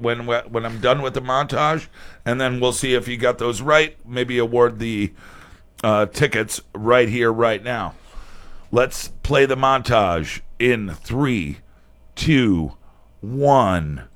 when I'm done with the montage, and then we'll see if you got those right. Maybe award the tickets right here, right now. Let's play the montage in 3, 2, 1.